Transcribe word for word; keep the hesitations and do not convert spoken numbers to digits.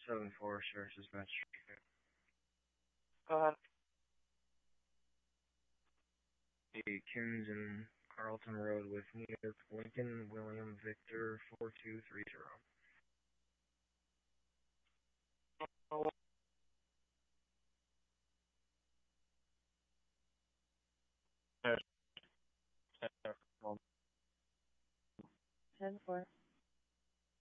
seven four, sir, dispatch. Go ahead. The Kins and Carlton Road with New York, Lincoln, William Victor, four two three zero. ten four.